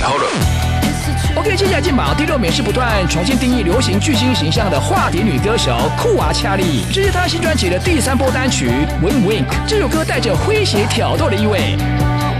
好了。 OK， 接下来进榜第6名是不断重新定义流行巨星形象的话题女歌手库娃恰利，这是她新专辑的第3波单曲《Wink Wink》，这首歌带着诙谐挑逗的意味。